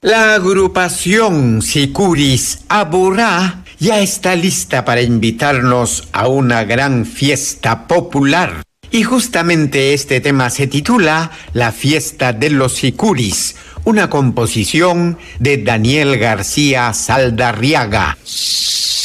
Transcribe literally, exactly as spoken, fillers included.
La agrupación Sicuris Aburrá ya está lista para invitarnos a una gran fiesta popular. Y justamente este tema se titula La Fiesta de los Sicuris, una composición de Daniel García Saldarriaga.